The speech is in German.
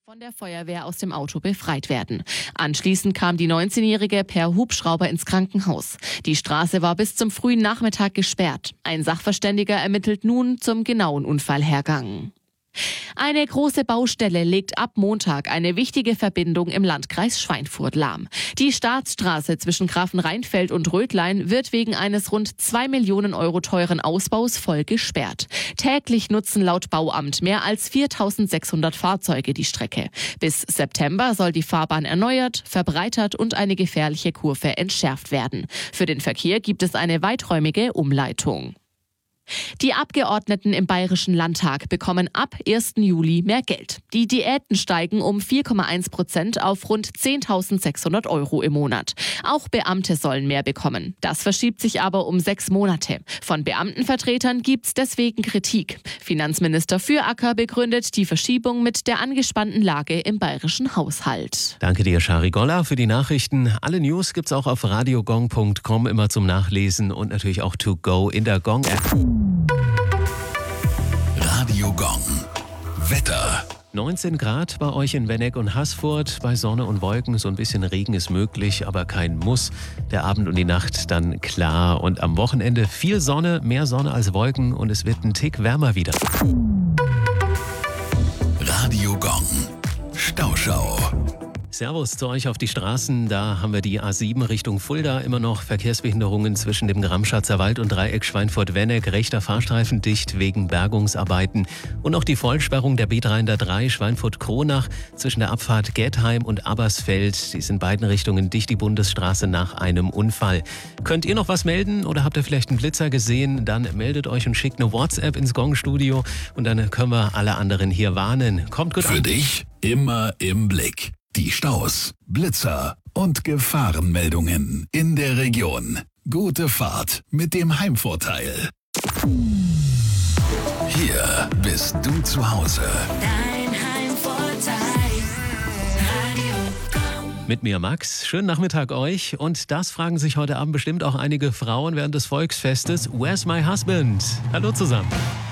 von der Feuerwehr aus dem Auto befreit werden. Anschließend kam die 19-Jährige per Hubschrauber ins Krankenhaus. Die Straße war bis zum frühen Nachmittag gesperrt. Ein Sachverständiger ermittelt nun zum genauen Unfallhergang. Eine große Baustelle legt ab Montag eine wichtige Verbindung im Landkreis Schweinfurt lahm. Die Staatsstraße zwischen Grafenrheinfeld und Rödlein wird wegen eines rund 2 Millionen Euro teuren Ausbaus voll gesperrt. Täglich nutzen laut Bauamt mehr als 4.600 Fahrzeuge die Strecke. Bis September soll die Fahrbahn erneuert, verbreitert und eine gefährliche Kurve entschärft werden. Für den Verkehr gibt es eine weiträumige Umleitung. Die Abgeordneten im Bayerischen Landtag bekommen ab 1. Juli mehr Geld. Die Diäten steigen um 4,1% auf rund 10.600 Euro im Monat. Auch Beamte sollen mehr bekommen. Das verschiebt sich aber um 6 Monate. Von Beamtenvertretern gibt's deswegen Kritik. Finanzminister Füracker begründet die Verschiebung mit der angespannten Lage im bayerischen Haushalt. Danke dir, Shari Golla, für die Nachrichten. Alle News gibt's auch auf radiogong.com immer zum Nachlesen und natürlich auch to go in der Gong-App. Radio Gong. Wetter. 19 Grad bei euch in Wenneck und Haßfurt. Bei Sonne und Wolken so ein bisschen Regen ist möglich, aber kein Muss. Der Abend und die Nacht dann klar. Und am Wochenende viel Sonne, mehr Sonne als Wolken und es wird ein Tick wärmer wieder. Radio Gong. Stauschau. Servus zu euch auf die Straßen. Da haben wir die A7 Richtung Fulda. Immer noch Verkehrsbehinderungen zwischen dem Gramschatzer Wald und Dreieck Schweinfurt-Wenneck. Rechter Fahrstreifen dicht wegen Bergungsarbeiten. Und auch die Vollsperrung der B303 Schweinfurt-Kronach zwischen der Abfahrt Getheim und Abersfeld. Die sind in beiden Richtungen dicht, die Bundesstraße nach einem Unfall. Könnt ihr noch was melden oder habt ihr vielleicht einen Blitzer gesehen? Dann meldet euch und schickt eine WhatsApp ins Gong-Studio und dann können wir alle anderen hier warnen. Kommt gut an. Für dich immer im Blick. Die Staus, Blitzer und Gefahrenmeldungen in der Region. Gute Fahrt mit dem Heimvorteil. Hier bist du zu Hause. Dein Heimvorteil. Radio Gong. Mit mir Max. Schönen Nachmittag euch. Und das fragen sich heute Abend bestimmt auch einige Frauen während des Volksfestes. Where's my husband? Hallo zusammen.